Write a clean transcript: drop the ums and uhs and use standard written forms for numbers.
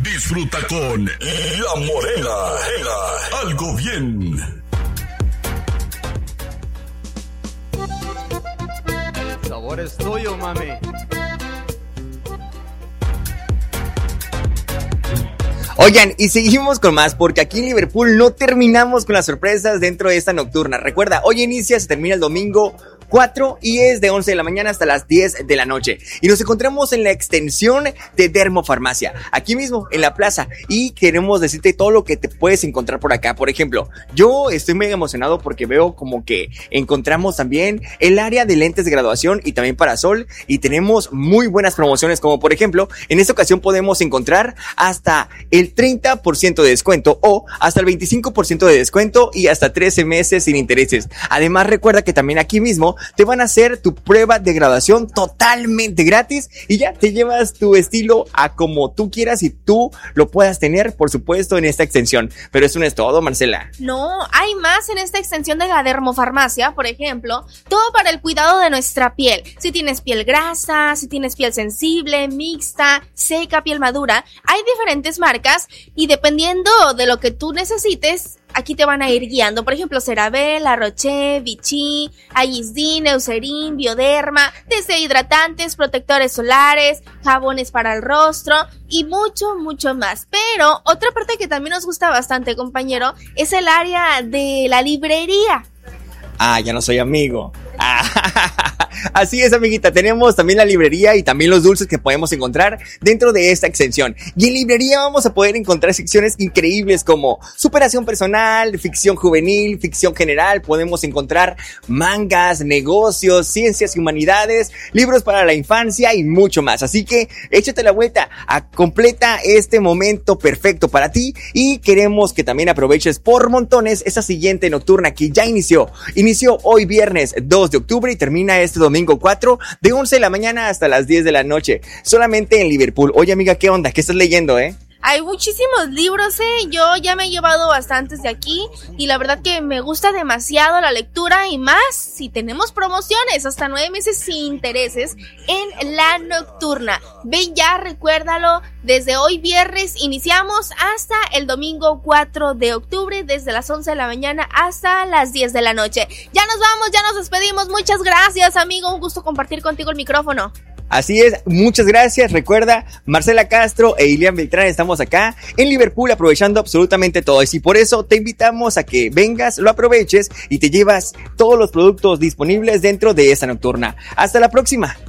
Disfruta con La Morena. Algo bien. Sabor es tuyo, mami. Oigan, y seguimos con más, porque aquí en Liverpool no terminamos con las sorpresas dentro de esta nocturna. Recuerda, hoy inicia, se termina el domingo 4 y es de 11 de la mañana hasta las 10 de la noche. Y nos encontramos en la extensión de Dermofarmacia, aquí mismo en la plaza. Y queremos decirte todo lo que te puedes encontrar por acá. Por ejemplo, yo estoy mega emocionado porque veo como que encontramos también el área de lentes de graduación y también parasol. Y tenemos muy buenas promociones, como por ejemplo, en esta ocasión podemos encontrar hasta el 30% de descuento o hasta el 25% de descuento y hasta 13 meses sin intereses. Además, recuerda que también aquí mismo te van a hacer tu prueba de graduación totalmente gratis y ya te llevas tu estilo a como tú quieras y tú lo puedas tener, por supuesto, en esta extensión. Pero eso no es todo, Marcela. No, hay más en esta extensión de la Dermofarmacia. Por ejemplo, todo para el cuidado de nuestra piel. Si tienes piel grasa, si tienes piel sensible, mixta, seca, piel madura, hay diferentes marcas y dependiendo de lo que tú necesites, aquí te van a ir guiando. Por ejemplo, CeraVe, La Roche, Vichy, Agisdin, Eucerin, Bioderma, desde hidratantes, protectores solares, jabones para el rostro y mucho, mucho más. Pero otra parte que también nos gusta bastante, compañero, es el área de la librería. Ah, ya no soy amigo. Así es, amiguita, tenemos también la librería y también los dulces que podemos encontrar dentro de esta extensión. Y en librería vamos a poder encontrar secciones increíbles como superación personal, ficción juvenil, ficción general. Podemos encontrar mangas, negocios, ciencias y humanidades, libros para la infancia y mucho más. Así que échate la vuelta, completa este momento perfecto para ti y queremos que también aproveches por montones esta siguiente nocturna que ya inició. Inició hoy viernes 2 de octubre y termina este domingo 4 de 11 de la mañana hasta las 10 de la noche. Solamente en Liverpool. Oye, amiga, ¿qué onda? ¿Qué estás leyendo, Hay muchísimos libros, yo ya me he llevado bastantes de aquí y la verdad que me gusta demasiado la lectura y más si tenemos promociones, hasta 9 meses sin intereses en la nocturna. Ven ya, recuérdalo, desde hoy viernes iniciamos hasta el domingo 4 de octubre, desde las 11 de la mañana hasta las 10 de la noche. Ya nos vamos, ya nos despedimos, muchas gracias, amigo, un gusto compartir contigo el micrófono. Así es, muchas gracias. Recuerda, Marcela Castro e Ilian Beltrán estamos acá en Liverpool aprovechando absolutamente todo. Y por eso te invitamos a que vengas, lo aproveches y te llevas todos los productos disponibles dentro de esta nocturna. Hasta la próxima.